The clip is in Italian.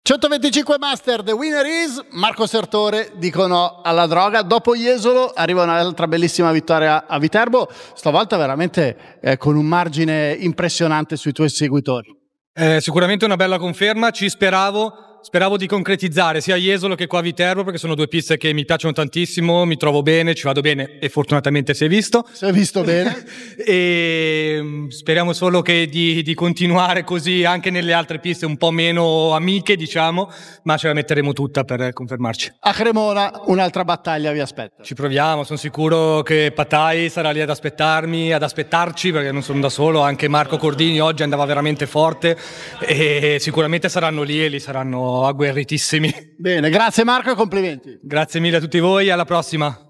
125 Master, the winner is Marco Sertore, dico no alla droga. Dopo Jesolo arriva un'altra bellissima vittoria a Viterbo, stavolta veramente con un margine impressionante sui tuoi seguitori. Sicuramente una bella conferma, speravo di concretizzare sia a Jesolo che qua a Viterbo, perché sono due piste che mi piacciono tantissimo, mi trovo bene, ci vado bene e fortunatamente si è visto. Si è visto bene. E speriamo solo che di continuare così anche nelle altre piste un po' meno amiche, diciamo, ma ce la metteremo tutta per confermarci. A Cremona un'altra battaglia vi aspetta. Ci proviamo, sono sicuro che Patai sarà lì ad aspettarci, perché non sono da solo, anche Marco Cordini oggi andava veramente forte e sicuramente saranno lì e li saranno agguerritissimi. Bene, grazie Marco e complimenti. Grazie mille a tutti voi, alla prossima.